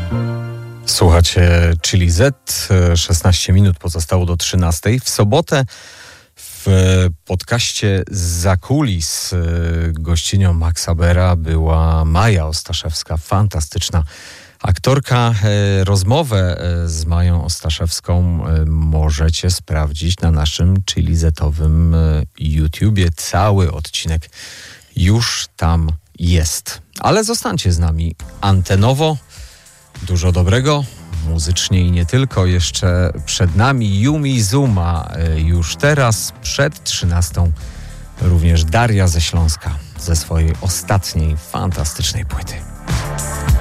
Słuchacie Chili Z, 16 minut pozostało do 13. W sobotę w podcaście Zza Kulis gościnią Maxa Bera była Maja Ostaszewska, fantastyczna aktorka. Rozmowę z Mają Ostaszewską możecie sprawdzić na naszym Chili Z-owym YouTubie. Cały odcinek już tam jest. Ale zostańcie z nami antenowo. Dużo dobrego, muzycznie i nie tylko. Jeszcze przed nami Yumi Zuma. Już teraz, przed 13, również Daria ze Śląska ze swojej ostatniej, fantastycznej płyty.